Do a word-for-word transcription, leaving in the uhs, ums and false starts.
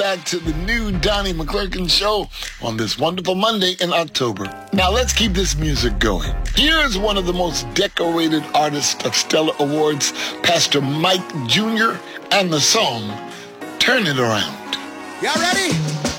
back to the new Donnie McClurkin Show on this wonderful Monday in October. Now let's keep this music going. Here's one of the most decorated artists of Stellar Awards, Pastor Mike Junior, and the song, Turn It Around. Y'all ready?